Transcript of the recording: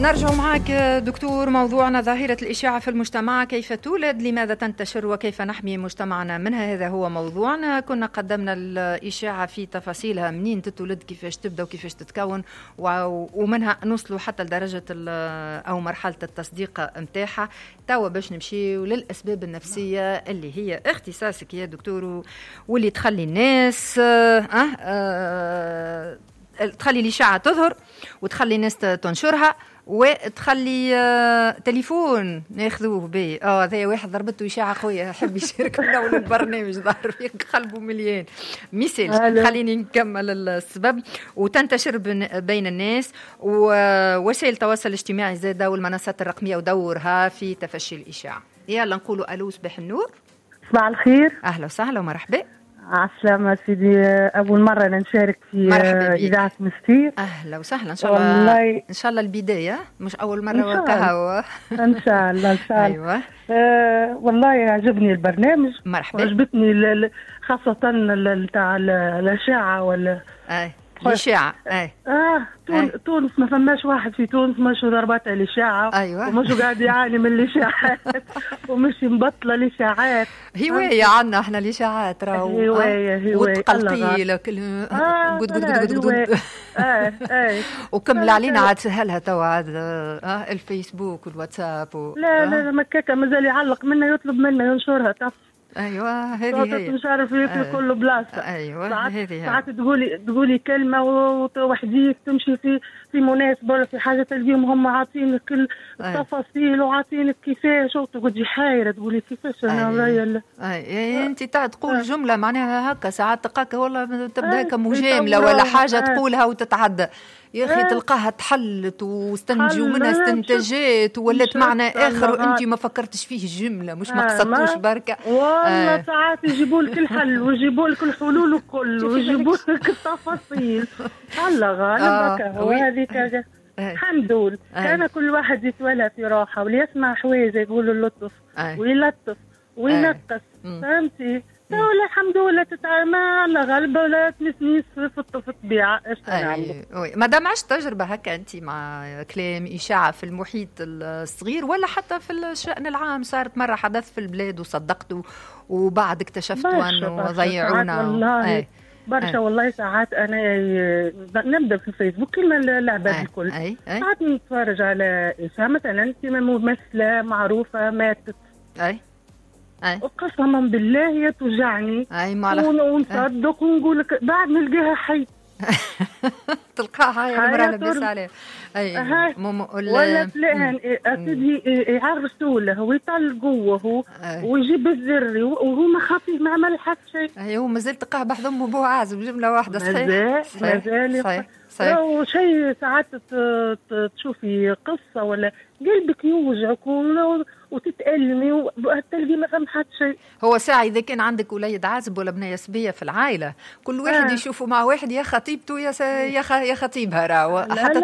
نرجع معك دكتور. موضوعنا ظاهرة الإشاعة في المجتمع، كيف تولد، لماذا تنتشر، وكيف نحمي مجتمعنا منها. هذا هو موضوعنا. كنا قدمنا الإشاعة في تفاصيلها، منين تتولد، كيفاش تبدأ وكيفاش تتكون، ومنها نوصلوا حتى لدرجة أو مرحلة التصديق متاعها. توا باش نمشي للأسباب النفسية اللي هي اختصاصك يا دكتور، واللي تخلي الناس تخلي الإشاعة تظهر، وتخلي الناس تنشرها، وتخلي تليفون ناخذوه به. هذا واحد ضربته إشاعة قوية حب يشارك معنا البرنامج، ظهر فيك قلبه مليان مثال. خليني نكمل السبب. وتنتشر بين الناس، ووسائل التواصل الاجتماعي زادة، والمنصات الرقمية ودورها في تفشي الإشاعة. يلا نقولوا ألو، صباح النور. صباح الخير. أهلا وسهلا ومرحبا. عسلامة سيدي، أول مرة نشارك في إذاعة مستير. أهلا وسهلا. إن شاء الله إن شاء الله البداية، مش أول مرة وكهوة. إن شاء الله إن شاء الله. أيوة. والله عجبني البرنامج. مرحبا. عجبتني خاصة تاع الأشعة ولا الإشاعة. تونس ما فماش واحد في تونس مش ضربتها الإشاعة. أيوة. ومش قاعد يعاني من الإشاعات ومش مبطلة الإشاعات. هواية عنا احنا الإشاعات، راهو هواية وتقلقيلة كل قد وكمل علينا عاد سهلها توا عاد الفيسبوك والواتساب لا مكاكا مازال يعلق منها، يطلب منها ينشرها. ايوه هذه هي. مش عارف ياكل كله بلاصه. ايوه هذه هي. ساعات تقولي كلمه وحديك تمشي في مناسبه ولا في حاجه، تلقيهم هم عاطينك كل التفاصيل وعاطينك كيفاش، وتقعدي حايره تقولي كيفاش انا ورايا. انت تقول جمله معناها هكا، ساعات تلقاك والله تبدا كمجامله ولا حاجه تقولها وتتعدى، يا اخي تلقاها تحلت واستنتجوا منها استنتاجات ولات معنى اخر، وانت ما فكرتش فيه الجمله، مش ما قصدتوش بركه. والله ساعات يجيبوا لك الحل ويجيبوا لك الحلول وكل ويجيبوا لك التفاصيل. الله غالب وهذيك الحمد لله. كان كل واحد يتولى في راحه وليسمع حوايج يقول اللطف ويلطف وينقص. فهمتي؟ ولا الحمد لله تتعامل على غلبة ولا تنسنيس في الطبيعة. مادام عشت تجربة هكا أنت مع كلام إشاعة في المحيط الصغير ولا حتى في الشأن العام، صارت مرة حدث في البلاد وصدقتوا وبعد اكتشفتوا أنه ضيعونا؟ والله برشا والله. ساعات أنا نبدأ في الفيسبوك كلمة اللعبة الكل. ساعات نتفرج على إشاعة مثلا كلمة ممثلة معروفة ماتت، وقسما بالله هي توجعني ونصدق ونقول لك بعد نلقاها حي. تلقاها هاي المرأة لاباس عليه. ولا تلاقيها أكيد يعرسوا له ويطلقوه ويجيب الزر وهو ما خاطيه ما عمل حتى شيء. هو مازال تلقاه بحضن أبوه عازب جملة واحدة. مازال شيء. ساعات تشوفي قصة ولا قلبك يوجعك وتتألمي وتلقي ما فهم حتى شيء. هو ساعة إذا كان عندك وليد عازب ولا بنية صبية في العائلة، كل واحد يشوفه مع واحد، يا خطيبته يا خطيبها، راهو حتى